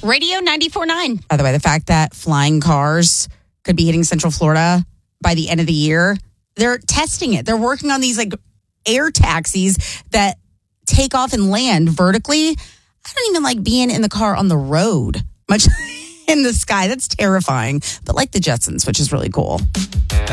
Radio 94.9. By the way, the fact that flying cars could be hitting Central Florida by the end of the year, they're testing it. They're working on these like air taxis that take off and land vertically. I don't even like being in the car on the road, much in the sky. That's terrifying. But like the Jetsons, which is really cool.